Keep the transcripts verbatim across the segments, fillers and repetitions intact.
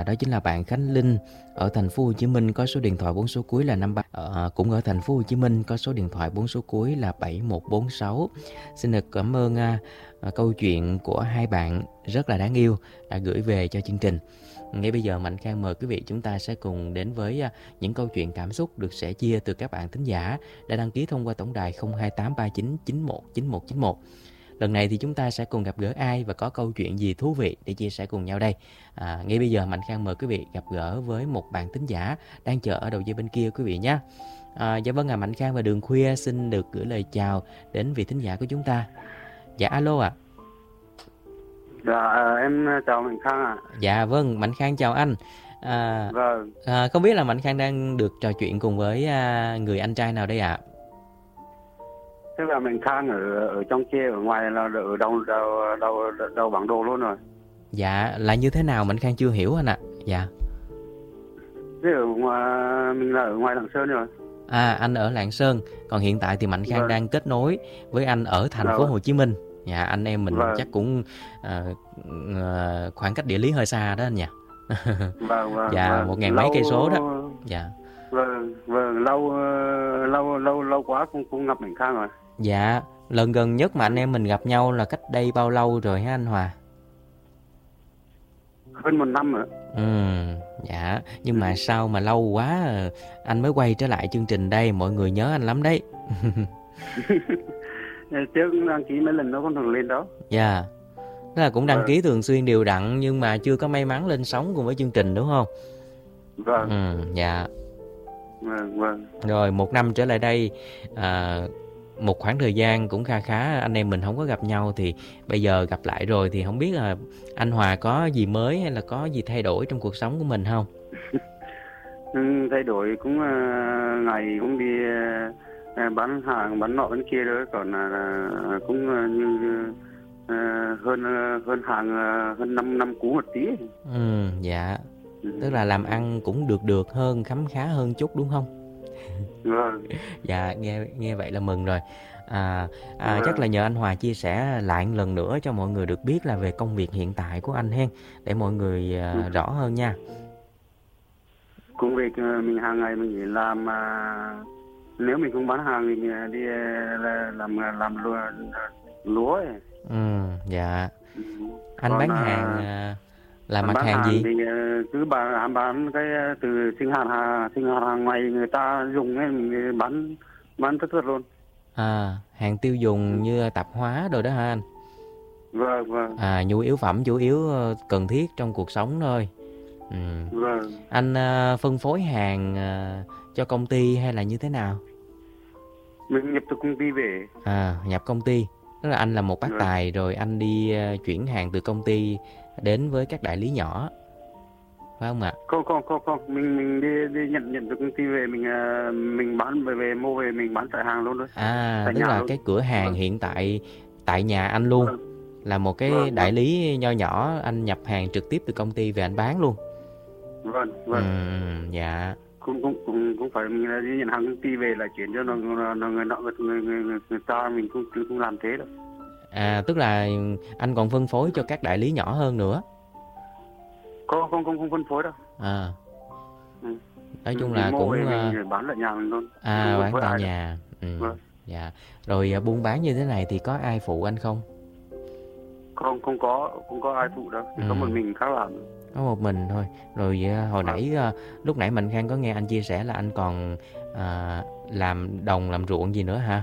đó chính là bạn Khánh Linh ở thành phố Hồ Chí Minh, có số điện thoại bốn số cuối là năm ba. Ờ, cũng ở thành phố Hồ Chí Minh, có số điện thoại bốn số cuối là bảy một bốn sáu. Xin được cảm ơn à, à, câu chuyện của hai bạn rất là đáng yêu đã gửi về cho chương trình. Ngay bây giờ Mạnh Khang mời quý vị chúng ta sẽ cùng đến với à, những câu chuyện cảm xúc được sẻ chia từ các bạn thính giả đã đăng ký thông qua tổng đài không hai tám ba chín chín một chín một chín một. Lần này thì chúng ta sẽ cùng gặp gỡ ai và có câu chuyện gì thú vị để chia sẻ cùng nhau đây. À, ngay bây giờ Mạnh Khang mời quý vị gặp gỡ với một bạn thính giả đang chờ ở đầu dây bên kia quý vị nhé. À, dạ vâng, à, Mạnh Khang và Đường Khuya xin được gửi lời chào đến vị thính giả của chúng ta. Dạ alo ạ. À. Dạ em chào Mạnh Khang ạ. À. Dạ vâng, Mạnh Khang chào anh. À, vâng. À, không biết là Mạnh Khang đang được trò chuyện cùng với à, người anh trai nào đây ạ? À? Tức là Mạnh Khang ở ở trong kia, ở ngoài là ở đâu đâu đâu đâu bản đồ luôn rồi. Dạ, là như thế nào Mạnh Khang chưa hiểu anh ạ. À? Dạ. Thế ở ngoài, mình là ở ngoài Lạng Sơn rồi. À, anh ở Lạng Sơn, còn hiện tại thì Mạnh Khang vâng. đang kết nối với anh ở thành vâng. phố Hồ Chí Minh. Dạ, anh em mình vâng. chắc cũng à, à, khoảng cách địa lý hơi xa đó anh nhỉ. Vâng vâng. Dạ, vâng. một ngàn mấy cây số đó. Dạ. Vâng vâng, lâu lâu lâu lâu quá cũng cũng gặp Mạnh Khang rồi. Dạ, lần gần nhất mà anh em mình gặp nhau là cách đây bao lâu rồi hả anh Hòa? Hơn một năm rồi. Ừ, dạ, nhưng mà sao mà lâu quá anh mới quay trở lại chương trình đây, mọi người nhớ anh lắm đấy. Trước đăng ký mấy lần nó không thường lên đó. Dạ, tức là cũng đăng vâng. ký thường xuyên đều đặn nhưng mà chưa có may mắn lên sóng cùng với chương trình đúng không? Vâng. Ừ, dạ. Vâng, vâng. Rồi một năm trở lại đây, à, một khoảng thời gian cũng kha khá anh em mình không có gặp nhau thì bây giờ gặp lại rồi thì không biết là anh Hòa có gì mới hay là có gì thay đổi trong cuộc sống của mình không? Ừ, thay đổi cũng uh, ngày cũng đi uh, bán hàng bán nọ bán kia đó, còn uh, cũng uh, như uh, hơn uh, hơn hàng uh, hơn năm năm cũ một tí. Ừ, dạ. Ừ. Tức là làm ăn cũng được được hơn, khấm khá hơn chút đúng không? Vâng. Dạ, nghe nghe vậy là mừng rồi. À, à vâng. Chắc là nhờ anh Hòa chia sẻ lại một lần nữa cho mọi người được biết là về công việc hiện tại của anh hen, để mọi người uh, ừ. rõ hơn nha. Công việc mình hàng ngày mình làm, uh, nếu mình không bán hàng mình đi uh, làm làm lúa, lúa ấy. Ừ, dạ. Ừ. Anh Còn, bán hàng uh, là mặt hàng, hàng gì? Thì cứ bán bán cái từ sinh hoạt hàng sinh hoạt hàng ngày người ta dùng ấy, mình bán bán tất tất luôn. À, hàng tiêu dùng như tạp hóa rồi đó hả anh? Vâng vâng. À, nhu yếu phẩm chủ yếu cần thiết trong cuộc sống thôi. Ừ. Vâng. Anh uh, phân phối hàng uh, cho công ty hay là như thế nào? Mình nhập từ công ty về. À, nhập công ty. Tức là anh là một bác vâng. tài rồi anh đi uh, chuyển hàng từ công ty đến với các đại lý nhỏ, phải không ạ? Không không không không, mình mình đi đi nhận nhận từ công ty về, mình uh, mình bán về về mua về mình bán tại hàng luôn đấy. À, tại tức là luôn. Cái cửa hàng vâng. hiện tại tại nhà anh luôn. Vâng. Là một cái vâng, đại vâng. lý nho nhỏ, anh nhập hàng trực tiếp từ công ty về anh bán luôn. Vâng vâng. Ừ, dạ. Cũng cũng cũng cũng phải mình đi nhận hàng công ty về là chuyển cho nó nó người nọ người, người, người, người ta, mình cũng cũng làm thế đâu. À, tức là anh còn phân phối cho các đại lý nhỏ hơn nữa. Không không không không phân phối đâu. À. Ừ. Nói chung là cũng mình bán lại nhà mình luôn. À, bán tại nhà. Ừ. Vâng. Dạ. Rồi buôn bán như thế này thì có ai phụ anh không? Không không có, không có ai phụ đâu, chỉ ừ. có một mình khác làm. Có một mình thôi. Rồi hồi nãy lúc nãy Mạnh Khang có nghe anh chia sẻ là anh còn à, làm đồng làm ruộng gì nữa hả?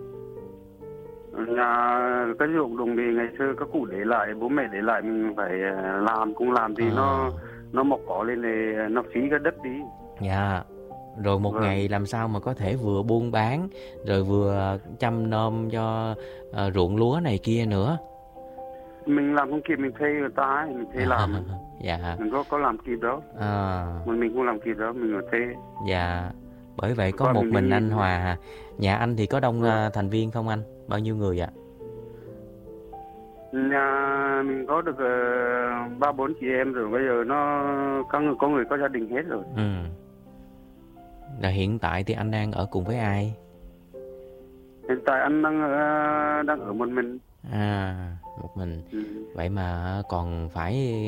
Nhà cái ruộng đồng thì ngày xưa các cụ để lại, bố mẹ để lại mình phải làm, cũng làm thì à. nó nó mọc cỏ lên thì nó phí cái đất đi. Dạ. Rồi một vâng. ngày làm sao mà có thể vừa buôn bán rồi vừa chăm nom cho uh, ruộng lúa này kia nữa. Mình làm không kịp, mình thuê người ta ấy, mình thuê làm. Dạ. Mình có có làm kịp đâu. À. Mình mình không làm kịp đâu, mình phải thuê. Dạ. Bởi vậy có Còn một mình, mình mình anh Hòa. Nhà anh thì có đông vâng. uh, thành viên không anh? Bao nhiêu người ạ? Nhà mình có được ba uh, bốn chị em rồi, bây giờ nó có người có người có gia đình hết rồi. Ừ. Là hiện tại thì anh đang ở cùng với ai? Hiện tại anh đang uh, đang ở một mình. À, một mình. Ừ. Vậy mà còn phải